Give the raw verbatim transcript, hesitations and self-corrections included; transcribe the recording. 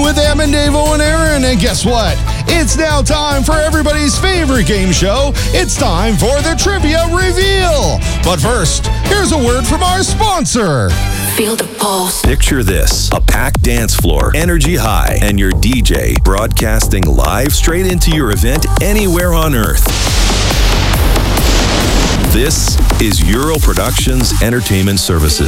with Em and Davo and Aaron. And guess what? It's now time for everybody's favorite game show. It's time for the Trivia Reveal. But first, here's a word from our sponsor. Feel the pulse. Picture this, a packed dance floor, energy high, and your D J broadcasting live straight into your event anywhere on Earth. This is Euro Productions Entertainment Services.